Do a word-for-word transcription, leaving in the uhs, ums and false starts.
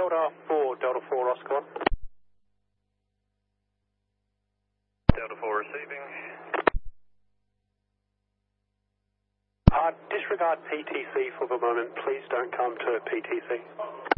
Delta four, Delta four, Oscar one. Delta four receiving. Uh, disregard P T C for the moment. Please don't come to P T C.